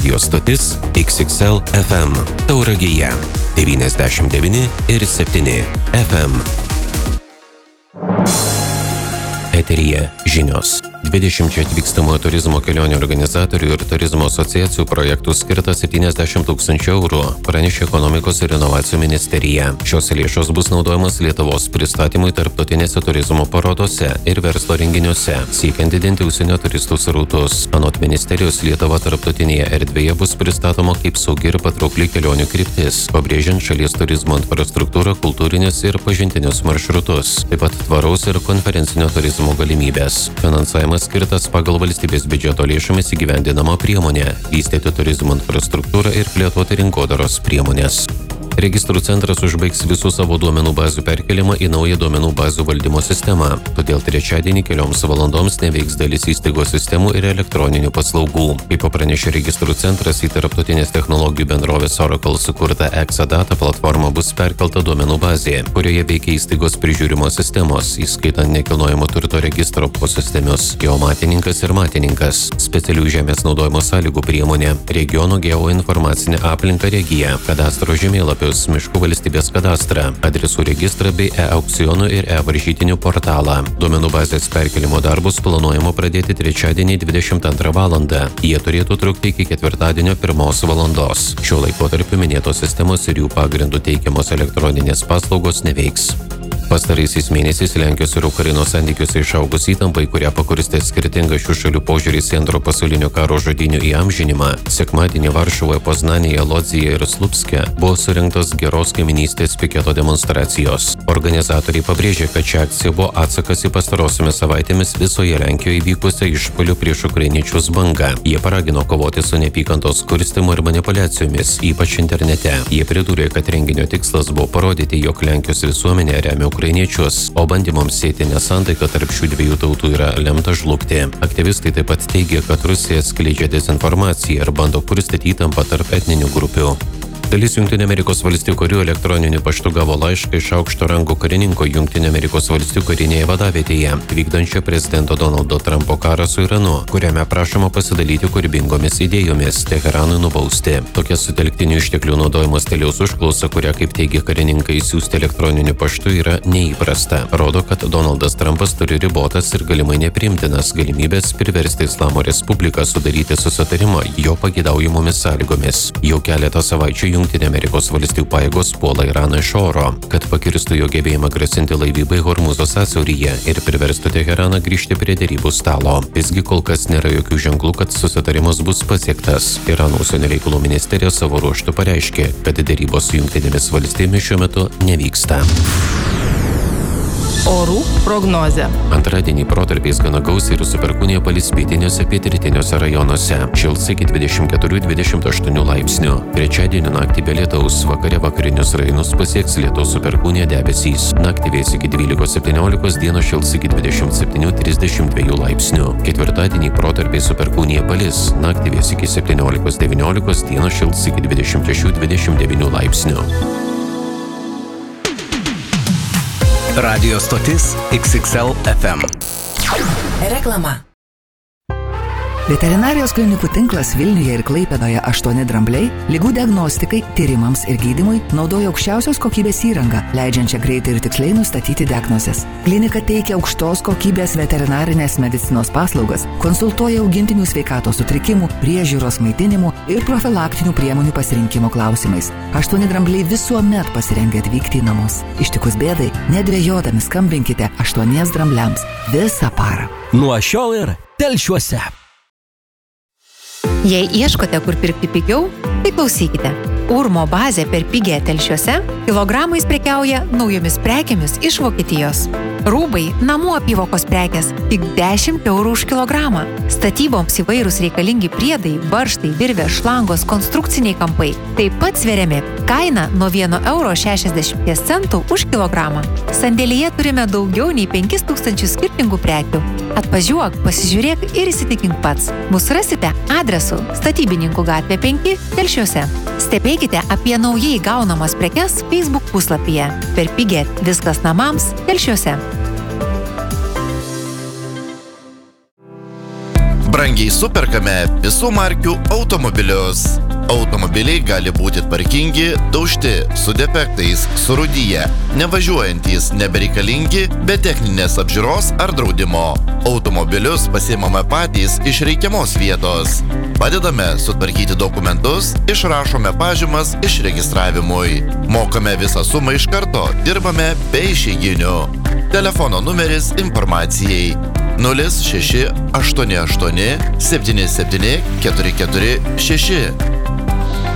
Radio stotis XXL FM Tauragėje 99,7 FM. Eteryje žinios. 20 atvykstamojo turizmo kelionių organizatorių ir turizmo asociacijų projektų skirta 70 000 eurų, pranešė Ekonomikos ir inovacijų ministerija. Šios lėšos bus naudojamos Lietuvos pristatymui tarptautinėse turizmo parodose ir verslo renginiuose, siekiant didinti užsienio turistų srautus. Anot ministerijos, Lietuva tarptautinėje erdvėje bus pristatoma kaip saugi ir patraukli kelionių kryptis, pabrėžiant šalies turizmo infrastruktūrą, kultūrinius ir pažintinius maršrutus, taip pat tvaraus ir konferencinio turizmo galimybės. Finansavimas skirtas pagal valstybės biudžeto lėšomis įgyvendinamą priemonę – vystyti turizmo infrastruktūrą ir plėtoti rinkodaros priemonės. Registrų centras užbaigs visų savo duomenų bazių perkelimą į naują duomenų bazių valdymo sistemą. Todėl trečiadienį kelioms valandoms neveiks dalis įstaigos sistemų ir elektroninių paslaugų. Kaip pranešė Registrų centras, į tarptautinės technologijų bendrovės Oracle sukurtą Exadata platformą bus perkelta duomenų bazė, kurioje veikia įstaigos prižiūrimos sistemos, įskaitant nekilnojamo turto registro posistemius, geomatininkas ir matininkas, specialių žemės naudojimo sąlygų priemonė, regiono geoinformacinė aplinka regija, kadastro žemėlapį, miškų valstybės kadastrą, adresų registrą bei e-aukcionų ir e-varžytinių portalą. Duomenų bazės perkelimo darbus planuojama pradėti trečiadienį 22 valandą. Jie turėtų trukti iki ketvirtadienio 1 valandos. Šiuo laikotarpiu minėtos sistemos ir jų pagrindų teikiamos elektroninės paslaugos neveiks. Pastaraisiais mėnesiais Lenkijos ir Ukrainos santykiuose išaugus įtampai, kurią pakurstė skirtingas šių šalių požiūris į Antro pasaulinio karo žudynių įamžinimą, sekmadienį Varšuvoje, Poznanėje, Lodzėje ir Slupske buvo surinktos geros kaiminystės piketo demonstracijos. Organizatoriai pabrėžė, kad ši akcija buvo atsakas į pastarosiomis savaitėmis visoje Lenkijoje įvykusią išpuolių prieš ukrainiečius bangą. Jie paragino kovoti su neapykantos kurstymu ir manipuliacijomis, ypač internete. Jie pridūrė, kad renginio tikslas buvo parodyti, jog Lenkijos visuomenė remia ukrainiečius, o bandymams sėti nesantaiką tarp šių dviejų tautų yra lemta žlugti. Aktyvistai taip pat teigia, kad Rusija skleidžia dezinformaciją ir bando kurstyti įtampą tarp etninių grupių. Dalis Jungtinių Amerikos valstijų karių elektroniniu paštu gavo laišką iš aukšto rango karininko Jungtinių Amerikos valstijų karinėje vadavietėje, vykdančio prezidento Donaldo Trumpo karą su Iranu, kuriame prašoma pasidalyti kūrybingomis idėjomis Teheranui nubausti. Tokia sutelktinių išteklių naudojimo stiliaus užklausa, kurią, kaip teigia karininkai, siųsti elektroniniu paštu yra neįprasta. Rodo, kad Donaldas Trumpas turi ribotas ir galimai nepriimtinas galimybės priversti Islamo Respubliką sudaryti susitarimą jo pageidaujamomis sąlygomis. Jau keletą savaičių Jungtinių Amerikos valstijų pajėgos puola Iraną iš oro, kad pakirstų jo gebėjimą grasinti laivybai Hormuzo sąsiauryje ir priverstų Teheraną grįžti prie derybų stalo. Visgi kol kas nėra jokių ženklų, kad susitarimas bus pasiektas. Irano užsienio reikalų ministerija savo ruožtu pareiškė, kad derybos su Jungtinėmis valstijomis šiuo metu nevyksta. Orų prognozė. Antradienį protarpiais gana gausiai ir su perkūnija palis pietiniuose pietrytiniuose rajonuose. Šils iki 24-28 laipsnių. Trečiadienį naktį be lietaus, vakare vakarinius rajonus pasieks lietaus su perkūnija debesys. Naktį vės iki 12-17, dienos šils iki 27-32 laipsnių. Ketvirtadienį protarpiais su perkūnija palis. Naktį vės iki 17-19, dienos šils iki 26-29 laipsnių. Radio stotis XXL FM. Reklama. Veterinarijos klinikų tinklas Vilniuje ir Klaipėdoje 8 drambliai ligų diagnostikai, tyrimams ir gydymui naudoja aukščiausios kokybės įrangą, leidžiančią greitai ir tiksliai nustatyti diagnozes. Klinika teikia aukštos kokybės veterinarinės medicinos paslaugas, konsultuoja augintinių sveikatos sutrikimų, priežiūros, maitinimų ir profilaktinių priemonių pasirinkimo klausimais. 8 drambliai visuomet pasirengę atvykti į namus. Ištikus bėdai, nedvejodami skambinkite 8 drambliams visą parą. Nuo šiol ir Telšiuose. Jei ieškote, kur pirkti pigiau, tai klausykite. Urmo bazė per pigią Telšiuose kilogramais prekiauja naujomis prekėmis iš Vokietijos. Rūbai, namų apyvokos prekės tik 10 eurų už kilogramą. Statyboms įvairūs reikalingi priedai, varžtai, virvės, šlangos, konstrukciniai kampai. Taip pat sveriami. Kaina nuo 1,60 € už kilogramą. Sandėlyje turime daugiau nei 5000 skirtingų prekių. Atvažiuok, pasižiūrėk ir įsitikink pats. Mūsų rasite adresu Statybininkų gatvė 5 Telšiuose. Stebėkite apie naujai gaunamas prekes Facebook puslapyje. Per pigią viskas namams Telšiuose. Brangiai superkame visų markių automobilius. Automobiliai gali būti tvarkingi, daužti, su defektais, surūdyję, nevažiuojantys, nebereikalingi, be techninės apžiūros ar draudimo. Automobilius pasiimame patys iš reikiamos vietos. Padedame sutvarkyti dokumentus, išrašome pažymas išregistravimui. Mokame visą sumą iš karto, dirbame be išeiginių. Telefono numeris informacijai 0688 77 446